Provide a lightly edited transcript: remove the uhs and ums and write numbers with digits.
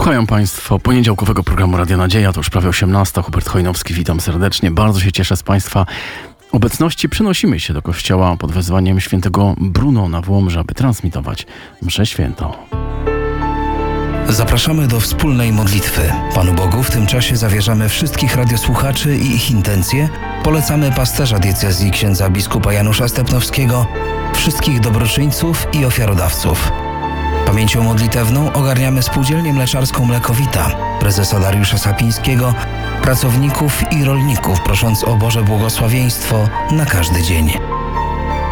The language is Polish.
Słuchają Państwo poniedziałkowego programu Radia Nadzieja, to już prawie 18. Hubert Chojnowski, witam serdecznie. Bardzo się cieszę z Państwa obecności. Przenosimy się do kościoła pod wezwaniem świętego Bruno na Włomży, aby transmitować mszę świętą. Zapraszamy do wspólnej modlitwy. Panu Bogu w tym czasie zawierzamy wszystkich radiosłuchaczy i ich intencje. Polecamy pasterza diecezji księdza biskupa Janusza Stepnowskiego, wszystkich dobroczyńców i ofiarodawców. Pamięcią modlitewną ogarniamy Spółdzielnię Mleczarską Mlekowita, prezesa Dariusza Sapińskiego, pracowników i rolników, prosząc o Boże błogosławieństwo na każdy dzień.